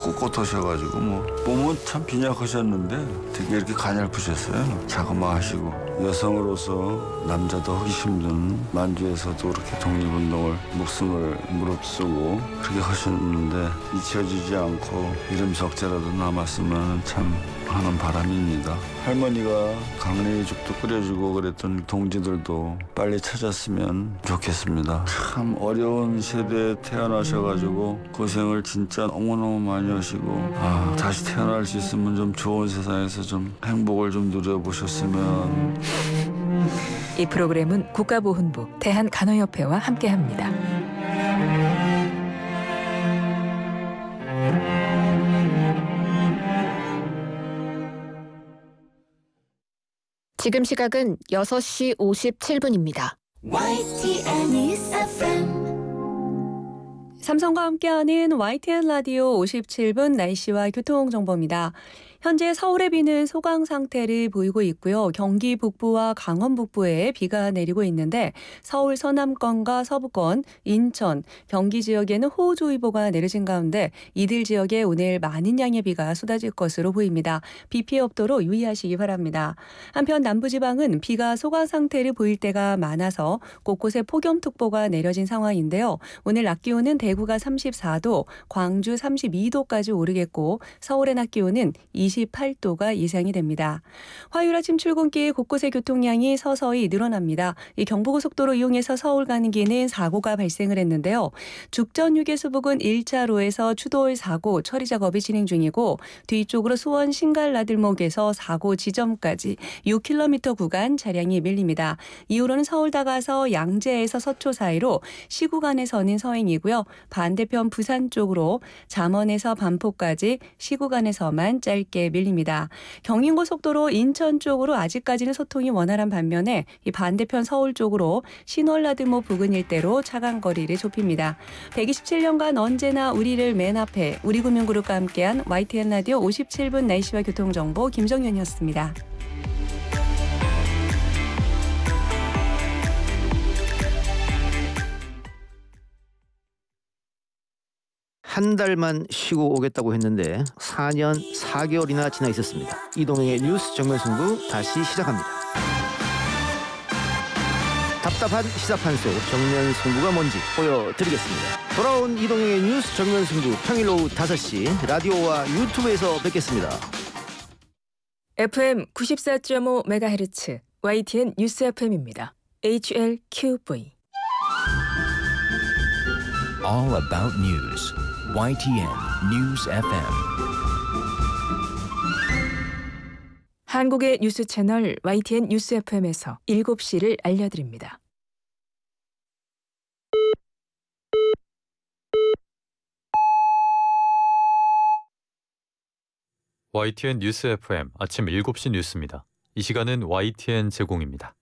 꼿꼿하셔가지고 몸은 참 빈약하셨는데 되게 이렇게 가냘프셨어요. 자그마하시고 여성으로서 남자도 하기 힘든 만주에서도 그렇게 독립운동을 목숨을 무릅쓰고 그렇게 하셨는데 잊혀지지 않고 이름 적자라도 남았으면 참 하는 바람입니다. 할머니가 강냉이죽도 끓여주고 그랬던 동지들도 빨리 찾았으면 좋겠습니다. 참 어려운 세대에 태어나셔가지고 고생을 진짜 너무너무 많이 하시고 다시 태어날 수 있으면 좀 좋은 세상에서 좀 행복을 좀 누려보셨으면. 이 프로그램은 국가보훈부, 대한간호협회와 함께합니다. 지금 시각은 6시 57분입니다. YTN News FM. 삼성과 함께하는 YTN 라디오 57분 날씨와 교통정보입니다. 현재 서울의 비는 소강 상태를 보이고 있고요. 경기 북부와 강원 북부에 비가 내리고 있는데 서울 서남권과 서부권, 인천, 경기 지역에는 호우주의보가 내려진 가운데 이들 지역에 오늘 많은 양의 비가 쏟아질 것으로 보입니다. 비 피해 없도록 유의하시기 바랍니다. 한편 남부지방은 비가 소강 상태를 보일 때가 많아서 곳곳에 폭염특보가 내려진 상황인데요. 오늘 낮 기온은 대구가 34도, 광주 32도까지 오르겠고 서울의 낮 기온은 28도가 예상이 됩니다. 화요일 아침 출근길 곳곳의 교통량이 서서히 늘어납니다. 이 경부고속도로 이용해서 서울 가는 길은 사고가 발생을 했는데요. 죽전 휴게소 부근 1차로에서 추돌 사고 처리 작업이 진행 중이고 뒤쪽으로 수원 신갈나들목에서 사고 지점까지 6km 구간 차량이 밀립니다. 이후로는 서울 다가서 양재에서 서초 사이로 시구간에서는 서행이고요. 반대편 부산 쪽으로 잠원에서 반포까지 시구간에서만 짧게 밀립니다. 경인고속도로 인천 쪽으로 아직까지는 소통이 원활한 반면에 이 반대편 서울 쪽으로 신월나들목 부근 일대로 차간 거리를 좁힙니다. 127년간 언제나 우리를 맨 앞에 우리금융그룹과 함께한 YTN 라디오 57분 날씨와 교통정보 김정윤이었습니다. 한 달만 쉬고 오겠다고 했는데 4년 4개월이나 지나 있었습니다. 이동영의 뉴스 정면승부 다시 시작합니다. 답답한 시사판소 정면승부가 뭔지 보여드리겠습니다. 돌아온 이동영의 뉴스 정면승부 평일 오후 5시 라디오와 유튜브에서 뵙겠습니다. FM 94.5MHz YTN 뉴스 FM입니다. HLQV All about news. YTN News FM. 한국의 뉴스 채널 YTN 뉴스 FM에서 7시를 알려드립니다. YTN 뉴스 FM 아침 7시 뉴스입니다. 이 시간은 YTN 제공입니다.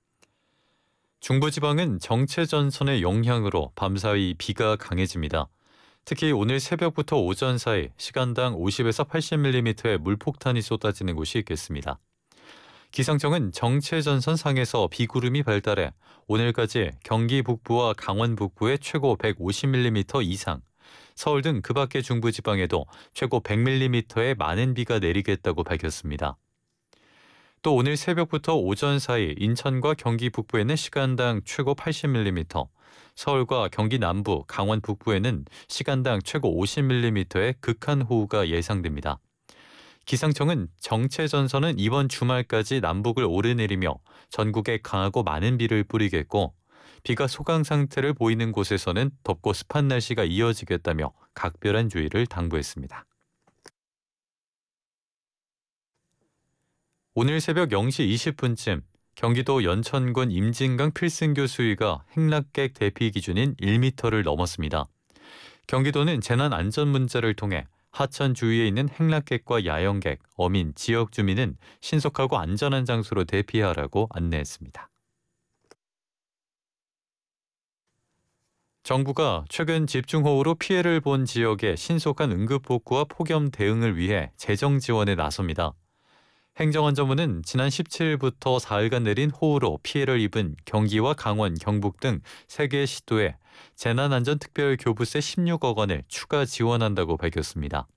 중부지방은 정체전선의 영향으로 밤사이 비가 강해집니다. 특히 오늘 새벽부터 오전 사이 시간당 50에서 80mm의 물폭탄이 쏟아지는 곳이 있겠습니다. 기상청은 정체전선 상에서 비구름이 발달해 오늘까지 경기 북부와 강원 북부에 최고 150mm 이상, 서울 등 그 밖의 중부지방에도 최고 100mm의 많은 비가 내리겠다고 밝혔습니다. 또 오늘 새벽부터 오전 사이 인천과 경기 북부에는 시간당 최고 80mm, 서울과 경기 남부, 강원 북부에는 시간당 최고 50mm의 극한 호우가 예상됩니다. 기상청은 정체전선은 이번 주말까지 남북을 오르내리며 전국에 강하고 많은 비를 뿌리겠고 비가 소강 상태를 보이는 곳에서는 덥고 습한 날씨가 이어지겠다며 각별한 주의를 당부했습니다. 오늘 새벽 0시 20분쯤 경기도 연천군 임진강 필승교 수위가 행락객 대피 기준인 1m를 넘었습니다. 경기도는 재난안전문자를 통해 하천 주위에 있는 행락객과 야영객, 어민, 지역 주민은 신속하고 안전한 장소로 대피하라고 안내했습니다. 정부가 최근 집중호우로 피해를 본 지역의 신속한 응급복구와 폭염 대응을 위해 재정 지원에 나섭니다. 행정안전부는 지난 17일부터 4일간 내린 호우로 피해를 입은 경기와 강원, 경북 등 3개 시도에 재난안전특별교부세 16억 원을 추가 지원한다고 밝혔습니다.